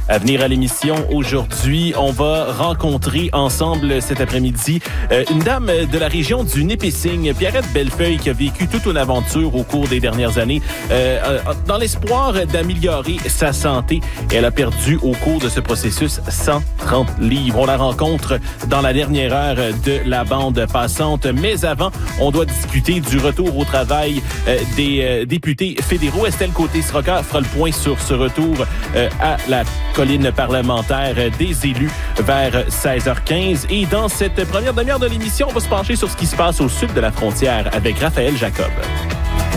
À venir à l'émission aujourd'hui, on va rencontrer ensemble cet après-midi une dame de la région du Nipissing, Pierrette Bellefeuille, qui a vécu toute une aventure au cours des dernières années dans l'espoir d'améliorer sa santé. Elle a perdu au cours de ce processus 130 livres. On la rencontre dans la dernière heure de la bande passante. Mais avant, on doit discuter du retour au travail des députés fédéraux. Estelle Côté-Sroka fera le point sur ce retour à la colline parlementaire des élus vers 16h15. Et dans cette première demi-heure de l'émission, on va se pencher sur ce qui se passe au sud de la frontière avec Raphaël Jacob.